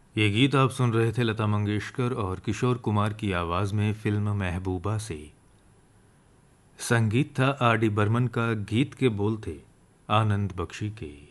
ये गीत आप सुन रहे थे लता मंगेशकर और किशोर कुमार की आवाज़ में फिल्म महबूबा से। संगीत था आर डी बर्मन का, गीत के बोल थे आनंद बख्शी के।